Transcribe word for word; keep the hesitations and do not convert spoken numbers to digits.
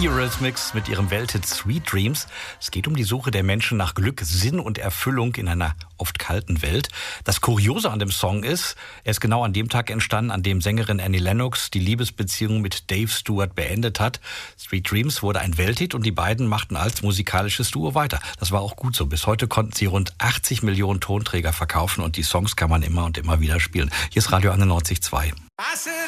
Eurythmics mit ihrem Welthit Sweet Dreams. Es geht um die Suche der Menschen nach Glück, Sinn und Erfüllung in einer oft kalten Welt. Das Kuriose an dem Song ist, er ist genau an dem Tag entstanden, an dem Sängerin Annie Lennox die Liebesbeziehung mit Dave Stewart beendet hat. Sweet Dreams wurde ein Welthit und die beiden machten als musikalisches Duo weiter. Das war auch gut so. Bis heute konnten sie rund achtzig Millionen Tonträger verkaufen und die Songs kann man immer und immer wieder spielen. Hier ist Radio einundneunzig Komma zwei.